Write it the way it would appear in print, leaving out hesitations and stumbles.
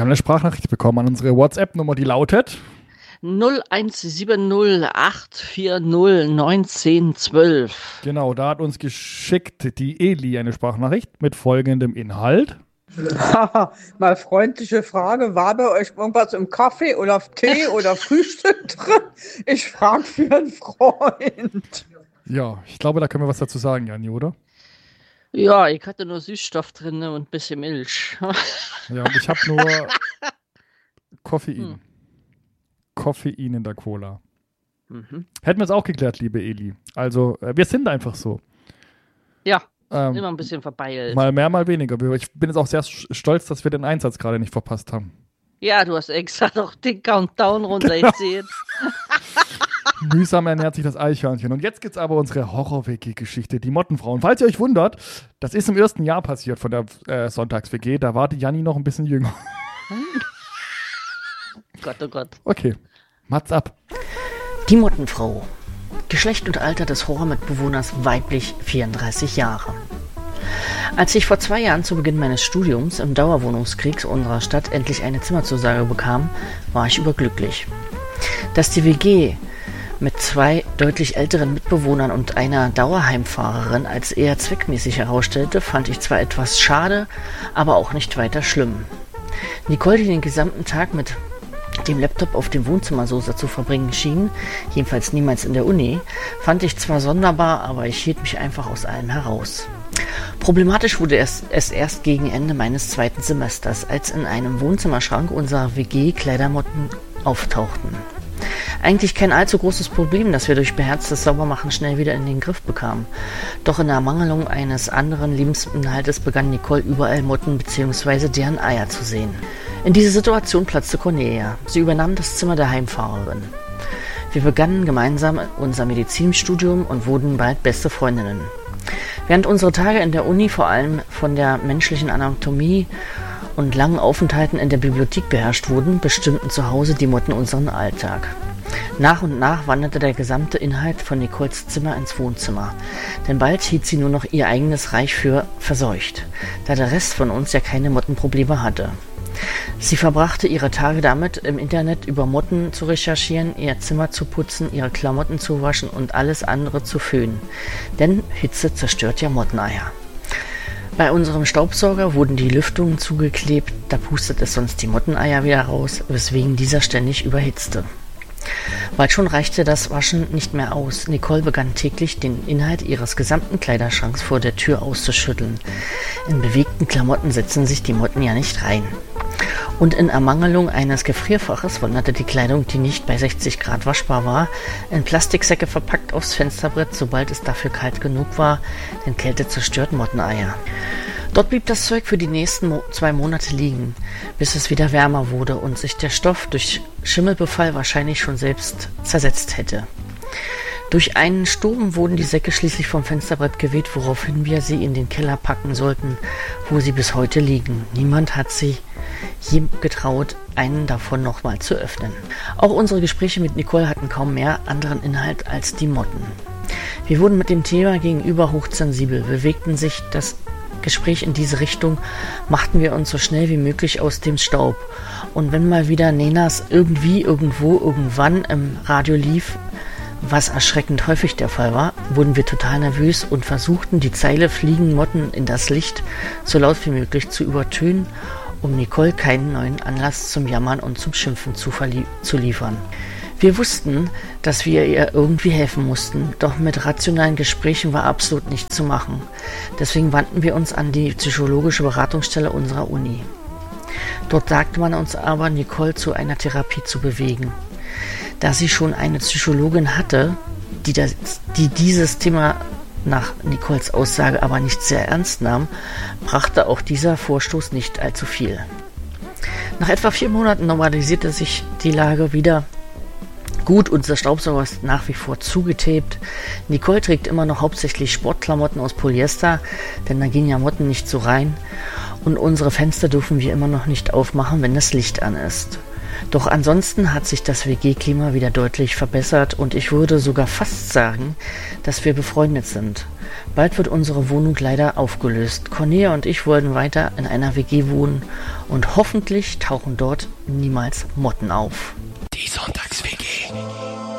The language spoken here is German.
haben eine Sprachnachricht bekommen an unsere WhatsApp-Nummer, die lautet 0170 840 1912. Genau, da hat uns geschickt die Eli eine Sprachnachricht mit folgendem Inhalt. Mal freundliche Frage, war bei euch irgendwas im Kaffee oder Tee oder Frühstück drin? Ich frage für einen Freund. Ja, ich glaube, da können wir was dazu sagen, Janni, oder? Ja, ich hatte nur Süßstoff drin und ein bisschen Milch. Ja, und ich habe nur Koffein. Koffein in der Cola. Hätten wir es auch geklärt, liebe Eli. Also, wir sind einfach so. Ja, immer ein bisschen verbeilt. Mal mehr, mal weniger. Ich bin jetzt auch sehr stolz, dass wir den Einsatz gerade nicht verpasst haben. Ja, du hast extra noch den Countdown runter erzählt. Mühsam ernährt sich das Eichhörnchen. Und jetzt gibt's aber unsere Horror-WG-Geschichte, die Mottenfrauen. Falls ihr euch wundert, das ist im ersten Jahr passiert von der Sonntags-WG. Da war die Janni noch ein bisschen jünger. Gott, oh Gott. Okay, Mats ab. Die Mottenfrau. Geschlecht und Alter des Horrormitbewohners weiblich 34 Jahre. Als ich vor 2 Jahren zu Beginn meines Studiums im Dauerwohnungskrieg unserer Stadt endlich eine Zimmerzusage bekam, war ich überglücklich. Dass die WG mit 2 deutlich älteren Mitbewohnern und einer Dauerheimfahrerin als eher zweckmäßig herausstellte, fand ich zwar etwas schade, aber auch nicht weiter schlimm. Nicole, die den gesamten Tag mit dem Laptop auf dem Wohnzimmersofa zu verbringen schien, jedenfalls niemals in der Uni, fand ich zwar sonderbar, aber ich hielt mich einfach aus allem heraus. Problematisch wurde es erst gegen Ende meines 2. Semesters, als in einem Wohnzimmerschrank unserer WG Kleidermotten auftauchten. Eigentlich kein allzu großes Problem, das wir durch beherztes Saubermachen schnell wieder in den Griff bekamen. Doch in Ermangelung eines anderen Lebensinhaltes begann Nicole überall Motten bzw. deren Eier zu sehen. In diese Situation platzte Cornelia. Sie übernahm das Zimmer der Heimfahrerin. Wir begannen gemeinsam unser Medizinstudium und wurden bald beste Freundinnen. Während unsere Tage in der Uni vor allem von der menschlichen Anatomie und langen Aufenthalten in der Bibliothek beherrscht wurden, bestimmten zu Hause die Motten unseren Alltag. Nach und nach wanderte der gesamte Inhalt von Nicoles Zimmer ins Wohnzimmer, denn bald hielt sie nur noch ihr eigenes Reich für verseucht, da der Rest von uns ja keine Mottenprobleme hatte. Sie verbrachte ihre Tage damit, im Internet über Motten zu recherchieren, ihr Zimmer zu putzen, ihre Klamotten zu waschen und alles andere zu föhnen, denn Hitze zerstört ja Motteneier. Bei unserem Staubsauger wurden die Lüftungen zugeklebt, da pustet es sonst die Motteneier wieder raus, weswegen dieser ständig überhitzte. Bald schon reichte das Waschen nicht mehr aus. Nicole begann täglich, den Inhalt ihres gesamten Kleiderschranks vor der Tür auszuschütteln. In bewegten Klamotten setzen sich die Motten ja nicht rein. Und in Ermangelung eines Gefrierfaches wanderte die Kleidung, die nicht bei 60 Grad waschbar war, in Plastiksäcke verpackt aufs Fensterbrett, sobald es dafür kalt genug war, denn Kälte zerstört Motteneier. Dort blieb das Zeug für die nächsten 2 Monate liegen, bis es wieder wärmer wurde und sich der Stoff durch Schimmelbefall wahrscheinlich schon selbst zersetzt hätte. Durch einen Sturm wurden die Säcke schließlich vom Fensterbrett geweht, woraufhin wir sie in den Keller packen sollten, wo sie bis heute liegen. Niemand hat sich je getraut, einen davon nochmal zu öffnen. Auch unsere Gespräche mit Nicole hatten kaum mehr anderen Inhalt als die Motten. Wir wurden mit dem Thema gegenüber hochsensibel, bewegten sich das Gespräch in diese Richtung, machten wir uns so schnell wie möglich aus dem Staub. Und wenn mal wieder Nenas irgendwie, irgendwo, irgendwann im Radio lief, was erschreckend häufig der Fall war, wurden wir total nervös und versuchten, die Zeile "Fliegen Motten in das Licht" so laut wie möglich zu übertönen, um Nicole keinen neuen Anlass zum Jammern und zum Schimpfen zu liefern. Wir wussten, dass wir ihr irgendwie helfen mussten, doch mit rationalen Gesprächen war absolut nichts zu machen. Deswegen wandten wir uns an die psychologische Beratungsstelle unserer Uni. Dort sagte man uns aber, Nicole zu einer Therapie zu bewegen. Da sie schon eine Psychologin hatte, die dieses Thema nach Nicoles Aussage aber nicht sehr ernst nahm, brachte auch dieser Vorstoß nicht allzu viel. Nach etwa 4 Monaten normalisierte sich die Lage wieder. Gut, unser Staubsauger ist nach wie vor zugetaped. Nicole trägt immer noch hauptsächlich Sportklamotten aus Polyester, denn da gehen ja Motten nicht so rein. Und unsere Fenster dürfen wir immer noch nicht aufmachen, wenn das Licht an ist. Doch ansonsten hat sich das WG-Klima wieder deutlich verbessert und ich würde sogar fast sagen, dass wir befreundet sind. Bald wird unsere Wohnung leider aufgelöst. Cornelia und ich wollen weiter in einer WG wohnen und hoffentlich tauchen dort niemals Motten auf. Die Sonntags-WG.